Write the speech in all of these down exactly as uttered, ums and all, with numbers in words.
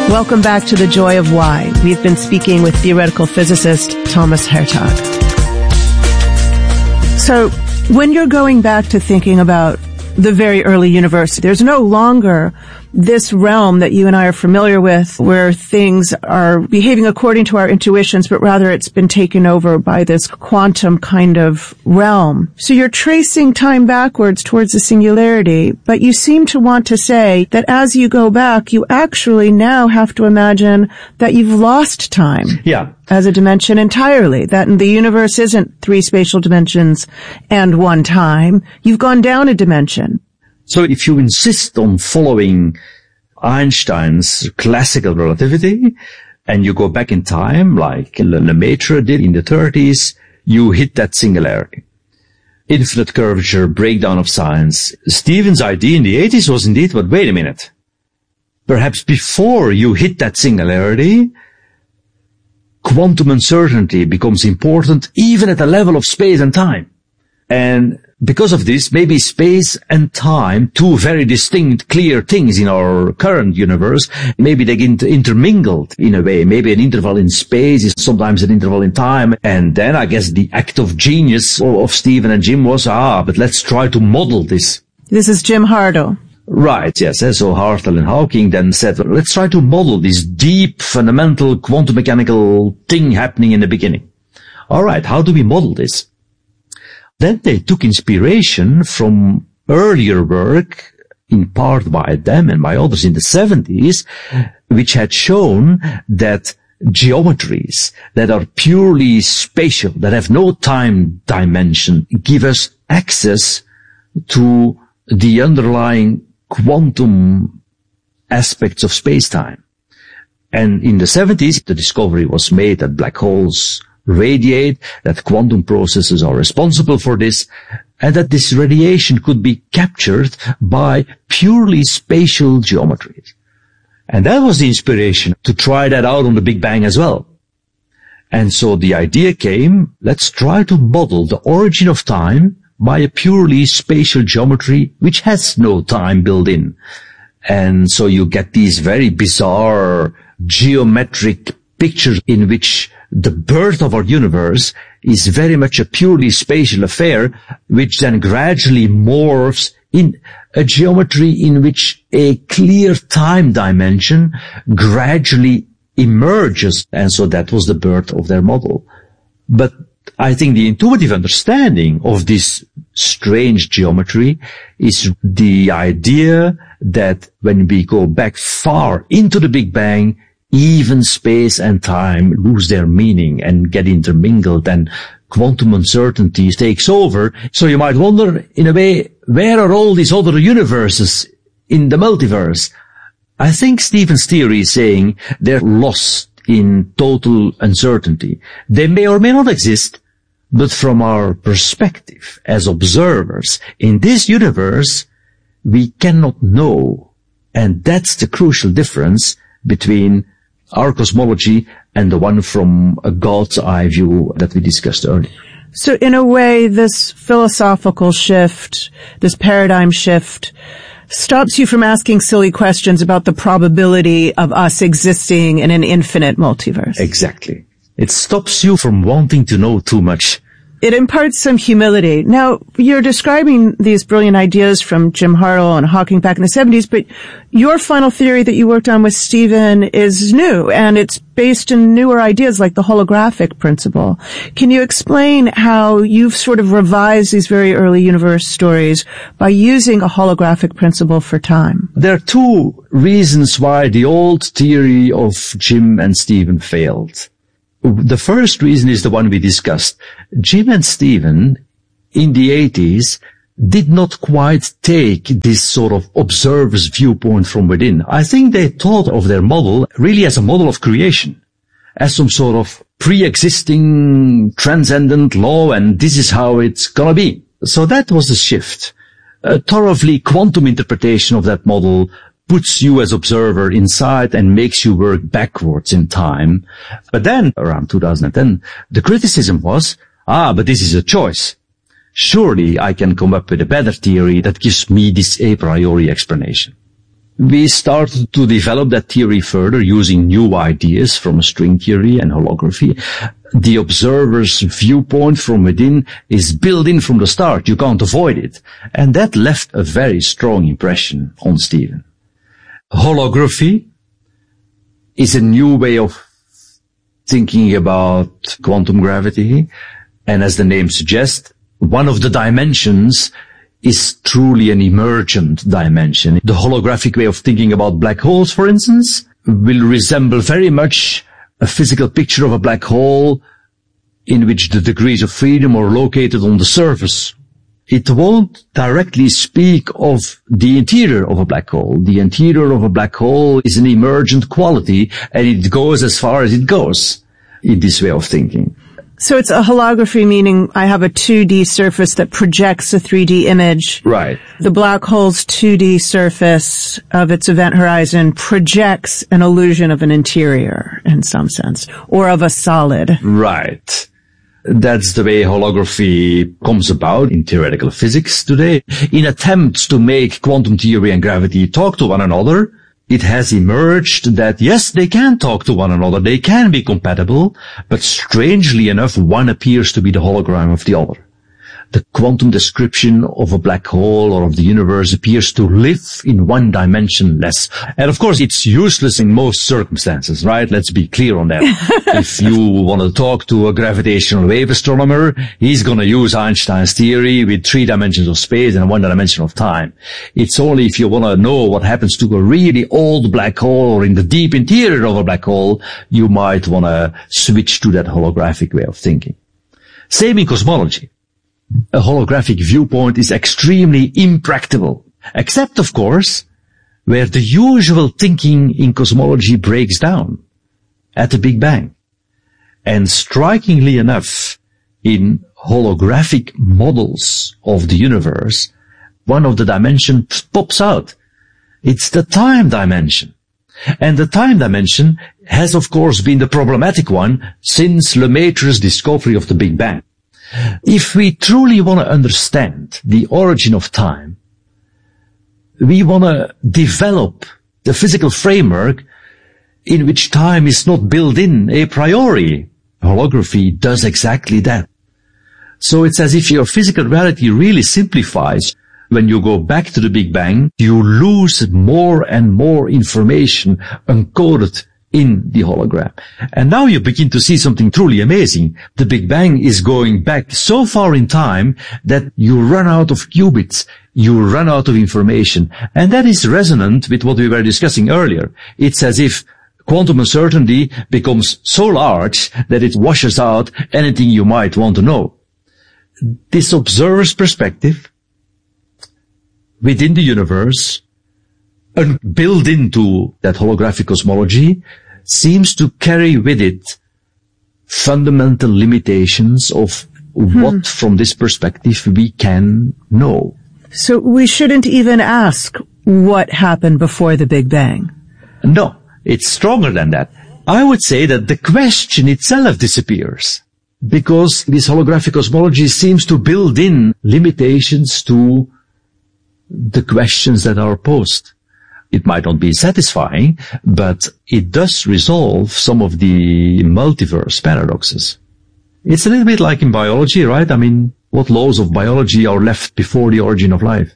Welcome back to The Joy of Why. We've been speaking with theoretical physicist Thomas Hertog. So, when you're going back to thinking about the very early universe, there's no longer this realm that you and I are familiar with where things are behaving according to our intuitions, but rather it's been taken over by this quantum kind of realm. So you're tracing time backwards towards the singularity, but you seem to want to say that as you go back, you actually now have to imagine that you've lost time. Yeah. As a dimension entirely, that the universe isn't three spatial dimensions and one time. You've gone down a dimension. So if you insist on following Einstein's classical relativity and you go back in time, like Lemaitre did in the thirties, you hit that singularity. Infinite curvature, breakdown of science. Stephen's idea in the eighties was indeed, but wait a minute. Perhaps before you hit that singularity, quantum uncertainty becomes important even at the level of space and time. And because of this, maybe space and time, two very distinct, clear things in our current universe, maybe they get intermingled in a way. Maybe an interval in space is sometimes an interval in time. And then I guess the act of genius of Stephen and Jim was, ah, but let's try to model this. This is Jim Hartle. Right, yes. So Hartle and Hawking then said, let's try to model this deep, fundamental, quantum mechanical thing happening in the beginning. All right, how do we model this? Then they took inspiration from earlier work, in part by them and by others in the seventies, which had shown that geometries that are purely spatial, that have no time dimension, give us access to the underlying quantum aspects of space-time. And in the seventies, the discovery was made that black holes radiate, that quantum processes are responsible for this, and that this radiation could be captured by purely spatial geometries. And that was the inspiration to try that out on the Big Bang as well. And so the idea came, let's try to model the origin of time by a purely spatial geometry which has no time built in. And so you get these very bizarre geometric pictures in which the birth of our universe is very much a purely spatial affair, which then gradually morphs in a geometry in which a clear time dimension gradually emerges. And so that was the birth of their model. But I think the intuitive understanding of this strange geometry is the idea that when we go back far into the Big Bang, even space and time lose their meaning and get intermingled, and quantum uncertainty takes over. So you might wonder, in a way, where are all these other universes in the multiverse? I think Stephen's theory is saying they're lost in total uncertainty. They may or may not exist, but from our perspective as observers in this universe, we cannot know. And that's the crucial difference between our cosmology and the one from a God's eye view that we discussed earlier. So in a way, this philosophical shift, this paradigm shift, stops you from asking silly questions about the probability of us existing in an infinite multiverse. Exactly. It stops you from wanting to know too much. It imparts some humility. Now, you're describing these brilliant ideas from Jim Hartle and Hawking back in the seventies, but your final theory that you worked on with Stephen is new, and it's based in newer ideas like the holographic principle. Can you explain how you've sort of revised these very early universe stories by using a holographic principle for time? There are two reasons why the old theory of Jim and Stephen failed. The first reason is the one we discussed. Jim and Stephen, in the eighties, did not quite take this sort of observer's viewpoint from within. I think they thought of their model really as a model of creation, as some sort of pre-existing transcendent law, and this is how it's gonna be. So that was the shift. A thoroughly quantum interpretation of that model puts you as observer inside and makes you work backwards in time. But then, around two thousand ten, the criticism was, ah, but this is a choice. Surely I can come up with a better theory that gives me this a priori explanation. we started to develop that theory further using new ideas from string theory and holography. The observer's viewpoint from within is built in from the start. You can't avoid it. And that left a very strong impression on Stephen. Holography is a new way of thinking about quantum gravity. And as the name suggests, one of the dimensions is truly an emergent dimension. The holographic way of thinking about black holes, for instance, will resemble very much a physical picture of a black hole in which the degrees of freedom are located on the surface. It won't directly speak of the interior of a black hole. The interior of a black hole is an emergent quality, and it goes as far as it goes in this way of thinking. So it's a holography, meaning I have a two D surface that projects a three D image. Right. The black hole's two D surface of its event horizon projects an illusion of an interior in some sense, or of a solid. Right. That's the way holography comes about in theoretical physics today. In attempts to make quantum theory and gravity talk to one another, it has emerged that, yes, they can talk to one another, they can be compatible, but strangely enough, one appears to be the hologram of the other. The quantum description of a black hole or of the universe appears to live in one dimension less. And of course, it's useless in most circumstances, right? Let's be clear on that. If you want to talk to a gravitational wave astronomer, he's going to use Einstein's theory with three dimensions of space and one dimension of time. It's only if you want to know what happens to a really old black hole or in the deep interior of a black hole, you might want to switch to that holographic way of thinking. Same in cosmology. A holographic viewpoint is extremely impractical, except, of course, where the usual thinking in cosmology breaks down, at the Big Bang. And strikingly enough, in holographic models of the universe, one of the dimensions pops out. It's the time dimension. And the time dimension has, of course, been the problematic one since Lemaitre's discovery of the Big Bang. If we truly want to understand the origin of time, we want to develop the physical framework in which time is not built in a priori. Holography does exactly that. So it's as if your physical reality really simplifies. When you go back to the Big Bang, you lose more and more information encoded in the hologram. And now you begin to see something truly amazing. The Big Bang is going back so far in time that you run out of qubits, you run out of information. And that is resonant with what we were discussing earlier. It's as if quantum uncertainty becomes so large that it washes out anything you might want to know. This observer's perspective within the universe, and built into that holographic cosmology, seems to carry with it fundamental limitations of hmm. what, from this perspective, we can know. So we shouldn't even ask what happened before the Big Bang. No, it's stronger than that. I would say that the question itself disappears, because this holographic cosmology seems to build in limitations to the questions that are posed. It might not be satisfying, but it does resolve some of the multiverse paradoxes. It's a little bit like in biology, right? I mean, what laws of biology are left before the origin of life?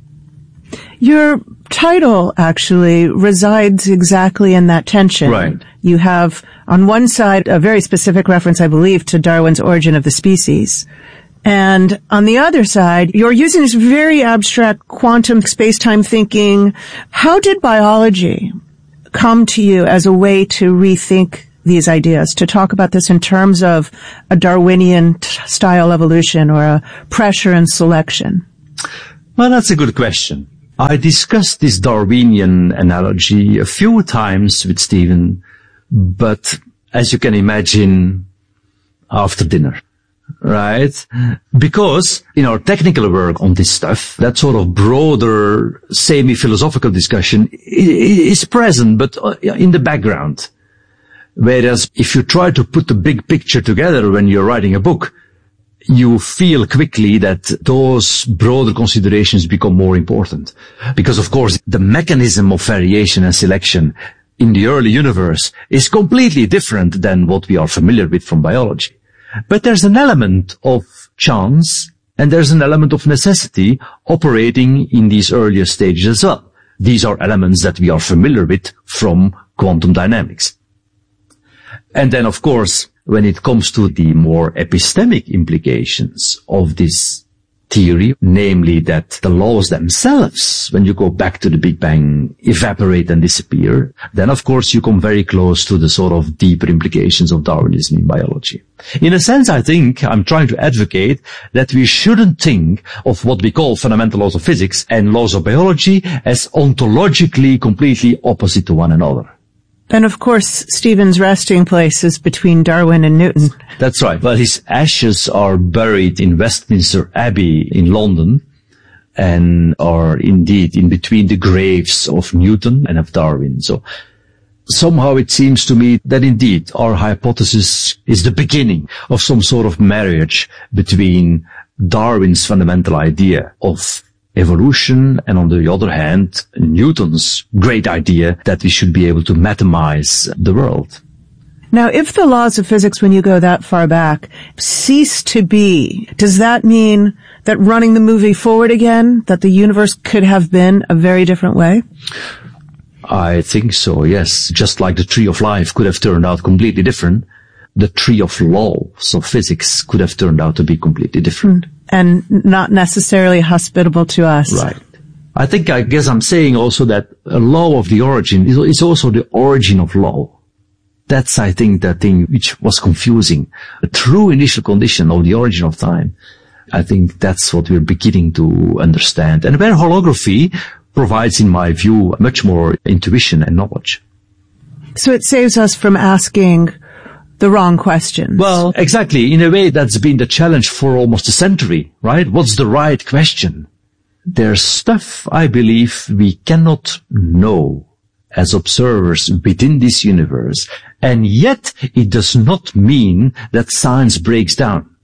Your title actually resides exactly in that tension. Right. You have, on one side, a very specific reference, I believe, to Darwin's Origin of the Species. And on the other side, you're using this very abstract quantum space-time thinking. How did biology come to you as a way to rethink these ideas, to talk about this in terms of a Darwinian t- style evolution or a pressure and selection? Well, that's a good question. I discussed this Darwinian analogy a few times with Stephen, but as you can imagine, after dinner. Right? Because in our technical work on this stuff, that sort of broader, semi-philosophical discussion is present, but in the background. Whereas if you try to put the big picture together when you're writing a book, you feel quickly that those broader considerations become more important. Because of course, the mechanism of variation and selection in the early universe is completely different than what we are familiar with from biology. But there's an element of chance and there's an element of necessity operating in these earlier stages as well. These are elements that we are familiar with from quantum dynamics. And then, of course, when it comes to the more epistemic implications of this theory, namely that the laws themselves, when you go back to the Big Bang, evaporate and disappear, then of course you come very close to the sort of deeper implications of Darwinism in biology. In a sense, I think I'm trying to advocate that we shouldn't think of what we call fundamental laws of physics and laws of biology as ontologically completely opposite to one another. And of course, Stephen's resting place is between Darwin and Newton. That's right. Well, his ashes are buried in Westminster Abbey in London and are indeed in between the graves of Newton and of Darwin. So somehow it seems to me that indeed our hypothesis is the beginning of some sort of marriage between Darwin's fundamental idea of evolution, and on the other hand, Newton's great idea that we should be able to mathemize the world. Now, if the laws of physics, when you go that far back, cease to be, does that mean that running the movie forward again, that the universe could have been a very different way? I think so, yes. Just like the tree of life could have turned out completely different, the tree of laws of physics could have turned out to be completely different. And not necessarily hospitable to us. Right. I think, I guess I'm saying also that a law of the origin is also the origin of law. That's, I think, the thing which was confusing. A true initial condition of the origin of time. I think that's what we're beginning to understand. And where holography provides, in my view, much more intuition and knowledge. So it saves us from asking the wrong questions. Well, exactly. In a way, that's been the challenge for almost a century, right? What's the right question? There's stuff, I believe, we cannot know as observers within this universe, and yet it does not mean that science breaks down.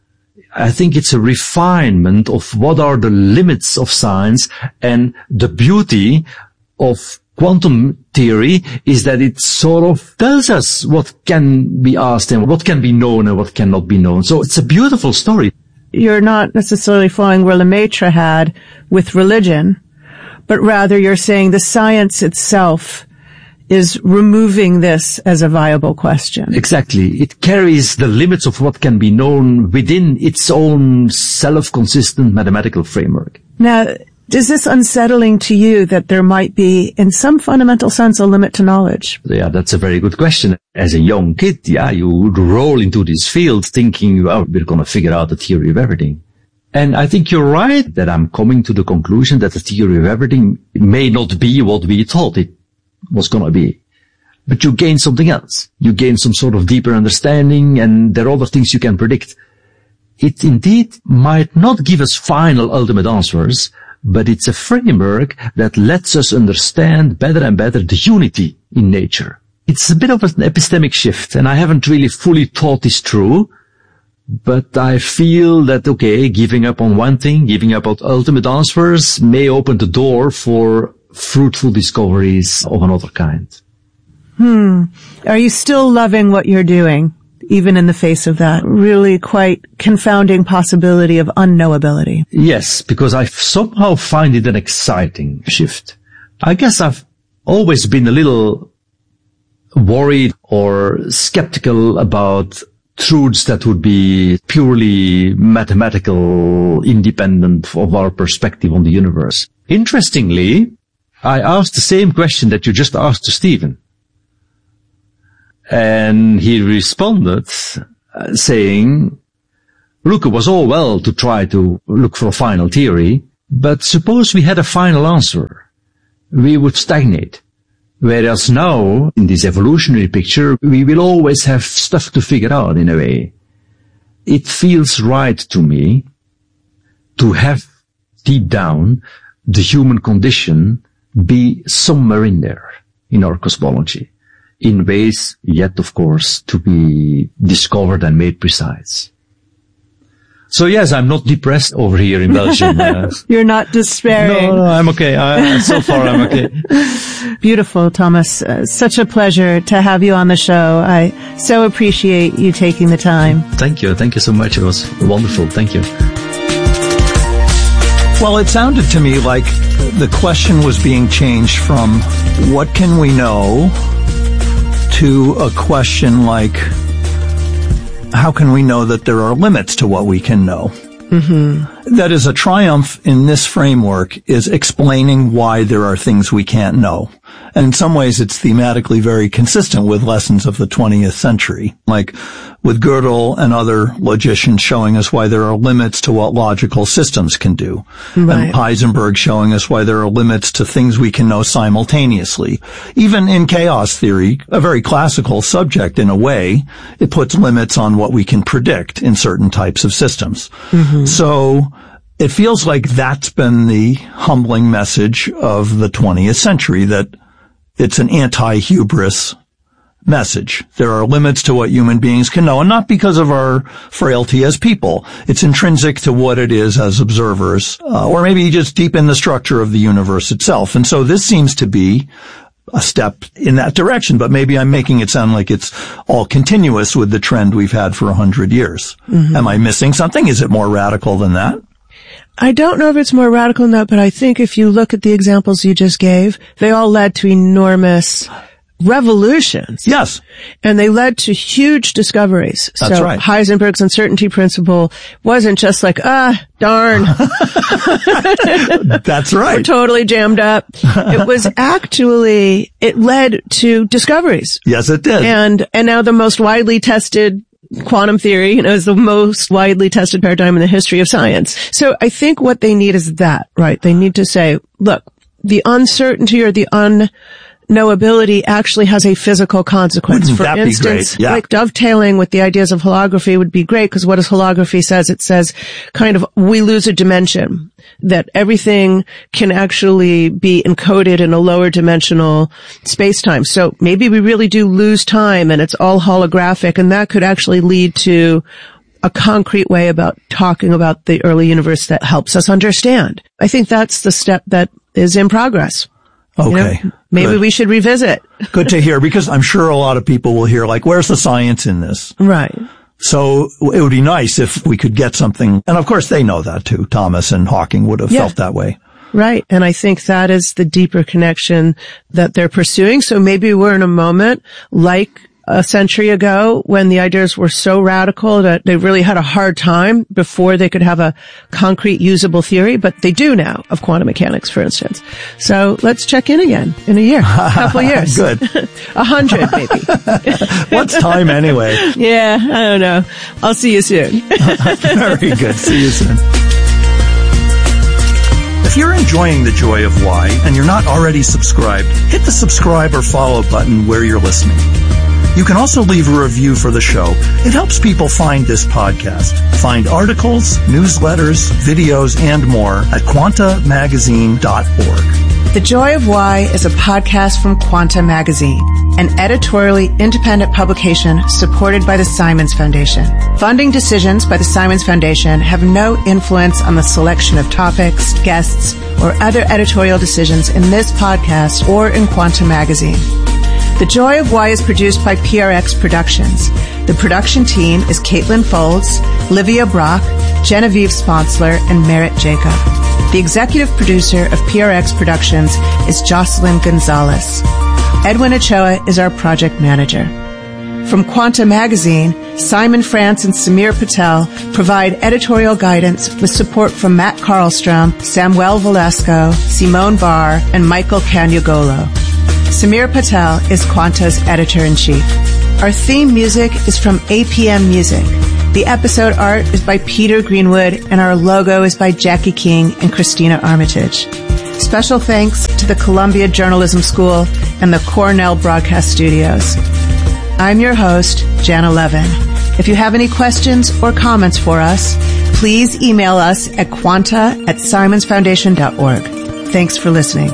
I think it's a refinement of what are the limits of science, and the beauty of quantum theory is that it sort of tells us what can be asked and what can be known and what cannot be known. So it's a beautiful story. You're not necessarily following where Lemaitre had with religion, but rather you're saying the science itself is removing this as a viable question. Exactly. It carries the limits of what can be known within its own self-consistent mathematical framework. Now, is this unsettling to you that there might be, in some fundamental sense, a limit to knowledge? Yeah, that's a very good question. As a young kid, yeah, you would roll into this field thinking, well, we're going to figure out the theory of everything. And I think you're right that I'm coming to the conclusion that the theory of everything may not be what we thought it was going to be. But you gain something else. You gain some sort of deeper understanding, and there are other things you can predict. It indeed might not give us final ultimate answers, but it's a framework that lets us understand better and better the unity in nature. It's a bit of an epistemic shift, and I haven't really fully thought this through, but I feel that, okay, giving up on one thing, giving up on ultimate answers may open the door for fruitful discoveries of another kind. Hmm. Are you still loving what you're doing, even in the face of that really quite confounding possibility of unknowability? Yes, because I somehow find it an exciting shift. I guess I've always been a little worried or skeptical about truths that would be purely mathematical, independent of our perspective on the universe. Interestingly, I asked the same question that you just asked to Stephen. And he responded uh, saying, look, it was all well to try to look for a final theory, but suppose we had a final answer, we would stagnate. Whereas now, in this evolutionary picture, we will always have stuff to figure out in a way. It feels right to me to have deep down the human condition be somewhere in there in our cosmology, in ways yet, of course, to be discovered and made precise. So yes, I'm not depressed over here in Belgium. Uh, You're not despairing. No, no, I'm okay. I, so far, I'm okay. Beautiful, Thomas. Uh, such a pleasure to have you on the show. I so appreciate you taking the time. Thank you. Thank you so much. It was wonderful. Thank you. Well, it sounded to me like the question was being changed from what can we know to a question like, how can we know that there are limits to what we can know? Mm-hmm. That is, a triumph in this framework is explaining why there are things we can't know. And in some ways, it's thematically very consistent with lessons of the twentieth century, like with Gödel and other logicians showing us why there are limits to what logical systems can do. Right. And Heisenberg showing us why there are limits to things we can know simultaneously. Even in chaos theory, a very classical subject in a way, it puts limits on what we can predict in certain types of systems. Mm-hmm. So it feels like that's been the humbling message of the twentieth century, that it's an anti-hubris message. There are limits to what human beings can know, and not because of our frailty as people. It's intrinsic to what it is as observers, uh, or maybe just deep in the structure of the universe itself. And so this seems to be a step in that direction, but maybe I'm making it sound like it's all continuous with the trend we've had for a hundred years. Mm-hmm. Am I missing something? Is it more radical than that? I don't know if it's more radical than that, but I think if you look at the examples you just gave, they all led to enormous revolutions. Yes. And they led to huge discoveries. That's so right. Heisenberg's uncertainty principle wasn't just like, ah, darn. That's right. We're totally jammed up. It was actually, it led to discoveries. Yes, it did. And, and now the most widely tested quantum theory, you know, is the most widely tested paradigm in the history of science. So I think what they need is that, right? They need to say, look, the uncertainty or the unknowability actually has a physical consequence. Wouldn't For that instance, be great? Yeah. like dovetailing with the ideas of holography would be great, because what does holography says? It says kind of we lose a dimension, that everything can actually be encoded in a lower dimensional space-time. So maybe we really do lose time and it's all holographic, and that could actually lead to a concrete way about talking about the early universe that helps us understand. I think that's the step that is in progress. Okay. You know, maybe Good. we should revisit. Good to hear, because I'm sure a lot of people will hear, like, where's the science in this? Right. So it would be nice if we could get something. And of course they know that too. Thomas and Hawking would have Yeah. felt that way. Right. And I think that is the deeper connection that they're pursuing. So maybe we're in a moment like a century ago when the ideas were so radical that they really had a hard time before they could have a concrete usable theory, but they do now, of quantum mechanics, for instance. So let's check in again in a year, a couple of years. Good. A hundred, maybe. What's time anyway? Yeah, I don't know. I'll see you soon. Very good. See you soon. If you're enjoying The Joy of Why and you're not already subscribed, hit the subscribe or follow button where you're listening. You can also leave a review for the show. It helps people find this podcast. Find articles, newsletters, videos, and more at quanta magazine dot org. The Joy of Why is a podcast from Quanta Magazine, an editorially independent publication supported by the Simons Foundation. Funding decisions by the Simons Foundation have no influence on the selection of topics, guests, or other editorial decisions in this podcast or in Quanta Magazine. The Joy of Why is produced by P R X Productions. The production team is Caitlin Folds, Livia Brock, Genevieve Sponsler, and Merritt Jacob. The executive producer of P R X Productions is Jocelyn Gonzalez. Edwin Ochoa is our project manager. From Quanta Magazine, Simon France and Samir Patel provide editorial guidance with support from Matt Karlstrom, Samuel Velasco, Simone Barr, and Michael Caniagolo. Samir Patel is Quanta's editor-in-chief. Our theme music is from A P M Music. The episode art is by Peter Greenwood, and our logo is by Jackie King and Christina Armitage. Special thanks to the Columbia Journalism School and the Cornell Broadcast Studios. I'm your host, Jana Levin. If you have any questions or comments for us, please email us at quanta at simons foundation dot org. Thanks for listening.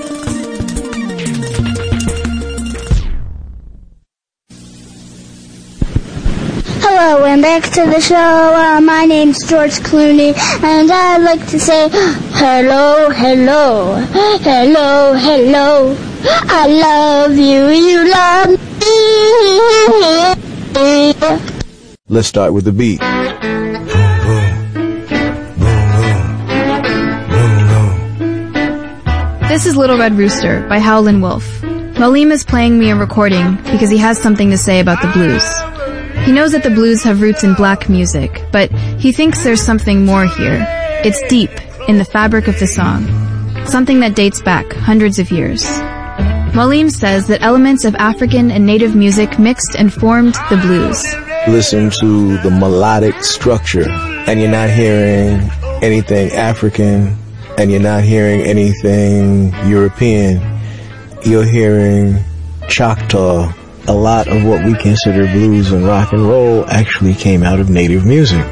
Hello, going back to the show. Uh, my name's George Clooney, and I'd like to say hello, hello, hello, hello. I love you, you love me. Let's start with the beat. This is Little Red Rooster by Howlin' Wolf. Malim is playing me a recording because he has something to say about the blues. He knows that the blues have roots in black music, but he thinks there's something more here. It's deep in the fabric of the song, something that dates back hundreds of years. Malim says that elements of African and native music mixed and formed the blues. Listen to the melodic structure, and you're not hearing anything African, and you're not hearing anything European. You're hearing Choctaw. A lot of what we consider blues and rock and roll actually came out of native music.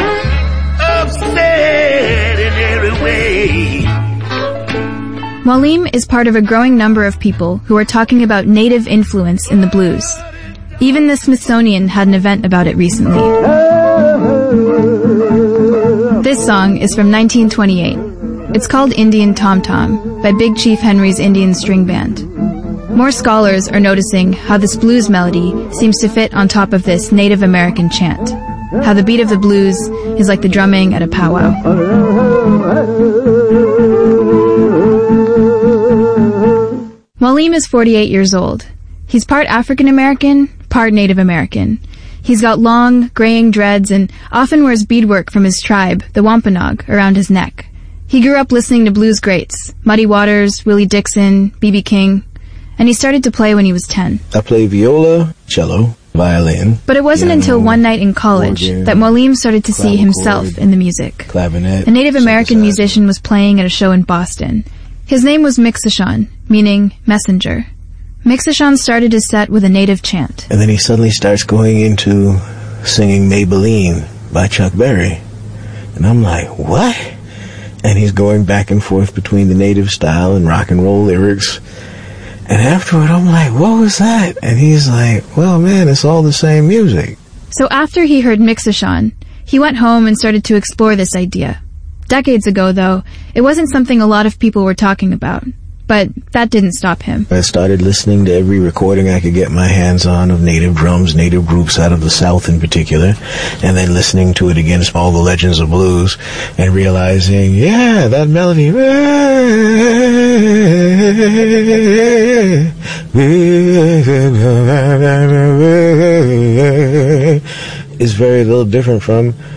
Upset in every way. Malim is part of a growing number of people who are talking about native influence in the blues. Even the Smithsonian had an event about it recently. This song is from nineteen twenty-eight. It's called Indian Tom Tom by Big Chief Henry's Indian String Band. More scholars are noticing how this blues melody seems to fit on top of this Native American chant. How the beat of the blues is like the drumming at a powwow. Malim is forty-eight years old. He's part African American, part Native American. He's got long, graying dreads and often wears beadwork from his tribe, the Wampanoag, around his neck. He grew up listening to blues greats, Muddy Waters, Willie Dixon, B B King, and he started to play when he was ten. I play viola, cello, violin. But it wasn't piano, until one night in college organ, that Malim started to see himself in the music. Clavinet, a Native American musician was playing at a show in Boston. His name was Mixashon, meaning messenger. Mixashon started his set with a native chant. And then he suddenly starts going into singing Maybelline by Chuck Berry. And I'm like, what? And he's going back and forth between the native style and rock and roll lyrics. And afterward, I'm like, what was that? And he's like, well, man, it's all the same music. So after he heard Mixashon, he went home and started to explore this idea. Decades ago, though, it wasn't something a lot of people were talking about. But that didn't stop him. I started listening to every recording I could get my hands on of native drums, native groups out of the South in particular, and then listening to it against all the legends of blues and realizing, yeah, that melody is very little different from